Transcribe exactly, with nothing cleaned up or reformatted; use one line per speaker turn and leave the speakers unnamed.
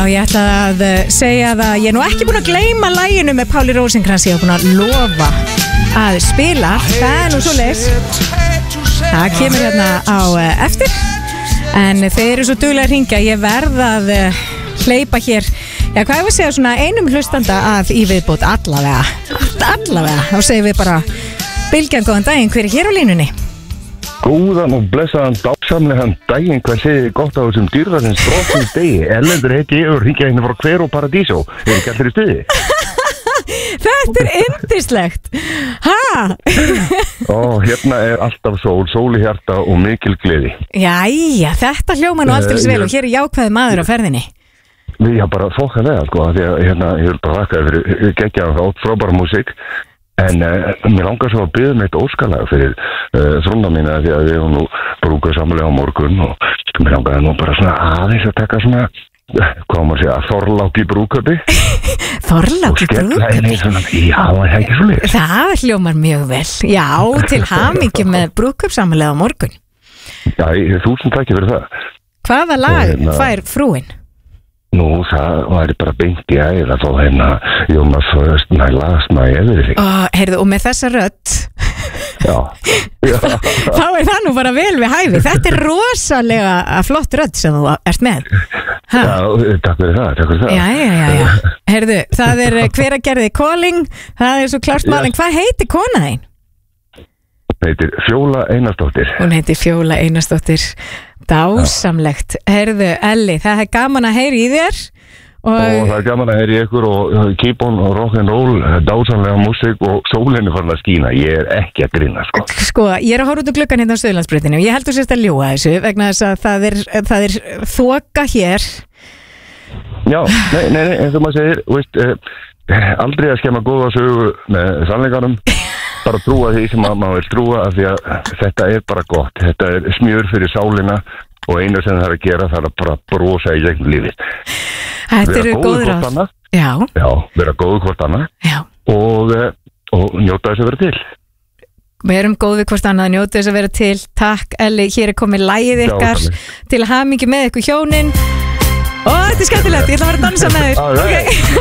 ég ætla að segja það, ég er nú ekki búin að gleyma laginu með Páli Rósinkrans, ég hef búin að lofa að spila, það er nú svo leis, það kemur hérna á eftir, en þeir eru svo duglega að hringja, ég verð að hleypa hér, já hvað ég að segja svona einum hlustanda að í viðbót allavega, allavega, þá segir við bara Bylgjan, góðan daginn, hver er hér á línunni?
Góðan og blessaðan dásamlegan daginn, hvað segir gott á þessum dýrðarins brotnum degi? Erlendur heiti ég og hringja hérna frá Hver og Paradísó. Er ekki allir í stuði?
Þetta er yndislegt. Ha?
Ó, hérna er alltaf sól, sól í hjarta og mikil gleði.
Jæja, þetta hljóma nú alltaf vel og hér er jákvæði maður á ferðinni.
Við hafa bara þokkalega, sko, því að hérna, ég vil bara rakka fyrir geggjaðan þátt, frábæra músík. En uh, mér langar svo að byggja með eitt óskalag fyrir uh, þrúna mína því að við erum nú brúkað samanlega á morgun og mér langar nú bara svona aðeins að taka svona, hvað maður segja, þorlák í brúköpi.
Þorlák í brúköpi?
Svona, já, það er ekki svo leið.
Það hljómar mjög vel. Já, til hamingju með brúköp samanlega á morgun.
Já, þúsund takki fyrir það.
Hvaða lag og, fær frúin?
Nú, það væri bara beint í æð að fá hérna You're my first, my last, my everything.
Ó, heyrðu, og með þessa rödd
Já, já.
Þá er það nú bara vel við hæfi. Þetta er rosalega flott rödd sem þú ert með. Ha?
Já, takk fyrir það, takk fyrir það.
Já, já, já, já. Heyrðu, það er Hveragerði Calling. Það er svo klart málinn. Hvað heitir kona þín?
Hún heitir Fjóla Einarsdóttir.
Hún heitir Fjóla Einarsdóttir. Dásamlegt. Heyrðu, Elli, það er gaman að heyri í þér og,
og það er gaman að heyri í ykkur og keep on rock'n'roll, dásamlega músík og sólinn er farin að skína. Ég er ekki að grínna, sko. Sko,
ég er að horfa út á gluggan hérna á Suðurlandsbrautinni og ég held þú sérst að ljúga þessu vegna þess að það er, það er þoka hér.
Já, nei, nei, nei, eins og maður segir, veist, eh, aldrei að skemma góða sögu með sannleikanum. Bara trúa því sem maður vil trúa af því að þetta er bara gott, þetta er smjör fyrir sálina og einu sem það er að gera það er að bara brosa í gegnum lífið.
Þetta eru góð ráð. Já.
Já, vera góðu hvort annað.
Já.
Og, og njóta þess að vera til.
Við erum góðu hvort annað að njóta þess að vera til. Takk Elli, hér er komið lagið ykkar Já, til hamingju með ykkur hjónin og þetta er skemmtilegt, ég ætla að vera að dansa með þér. Okay.